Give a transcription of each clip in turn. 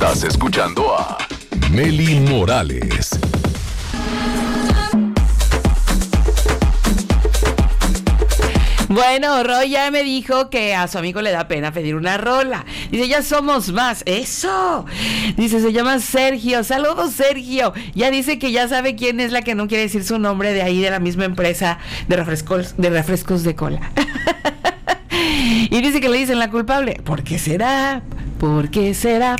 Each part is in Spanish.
Estás escuchando a Meli Morales. Bueno, Roy ya me dijo que a su amigo le da pena pedir una rola. Dice, ya somos más. ¡Eso! Dice, se llama Sergio. ¡Saludos, Sergio! Ya dice que ya sabe quién es la que no quiere decir su nombre de ahí, de la misma empresa de refrescos de cola. Y dice que le dicen la culpable. ¿Por qué será? ¿Por qué será?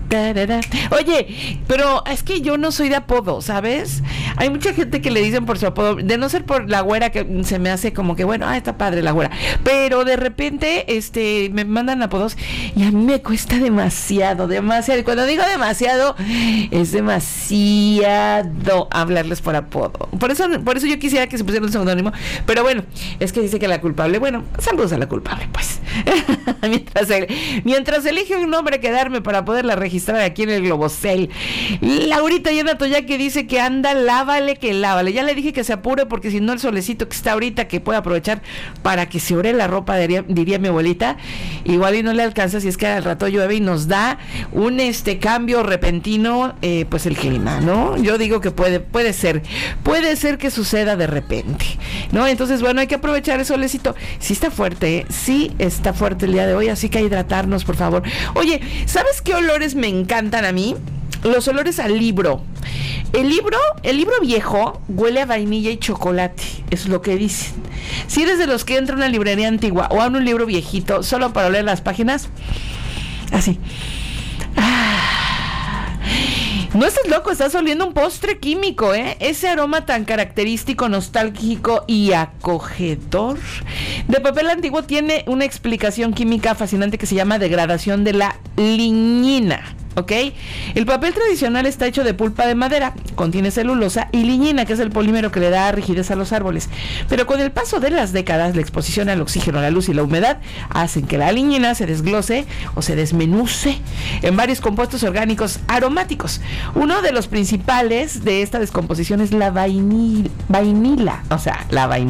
Oye, pero es que yo no soy de apodo, ¿sabes? Hay mucha gente que le dicen por su apodo, de no ser por la güera, que se me hace como que, bueno, está padre la güera, pero de repente me mandan apodos y a mí me cuesta demasiado, y cuando digo demasiado, es demasiado hablarles por apodo. Por eso yo quisiera que se pusiera un seudónimo, pero bueno, es que dice que la culpable, bueno, saludos a la culpable, pues. Mientras elige un nombre que darme para poderla registrar aquí en el Globocel. Laurita Llenato ya que dice que anda, lávale. Ya le dije que se apure porque si no el solecito que está ahorita, que puede aprovechar para que se ore la ropa, diría mi abuelita, igual y no le alcanza si es que al rato llueve y nos da un cambio repentino, pues el clima, ¿no? Yo digo que puede ser que suceda de repente, ¿no? Entonces, bueno, hay que aprovechar el solecito. Sí está fuerte, sí está fuerte el día de hoy, así que a hidratarnos, por favor. Oye, ¿sabes qué olores me encantan a mí? Los olores al libro. El libro viejo huele a vainilla y chocolate, es lo que dicen. Si eres de los que entra a una librería antigua o a un libro viejito solo para oler las páginas, así. No estás loco, estás oliendo un postre químico, ¿eh? Ese aroma tan característico, nostálgico y acogedor de papel antiguo tiene una explicación química fascinante que se llama degradación de la lignina. ¿Ok? El papel tradicional está hecho de pulpa de madera, contiene celulosa y lignina, que es el polímero que le da rigidez a los árboles. Pero con el paso de las décadas, la exposición al oxígeno, la luz y la humedad hacen que la lignina se desglose o se desmenuce en varios compuestos orgánicos aromáticos. Uno de los principales de esta descomposición es la vainila, o sea, la vainilla.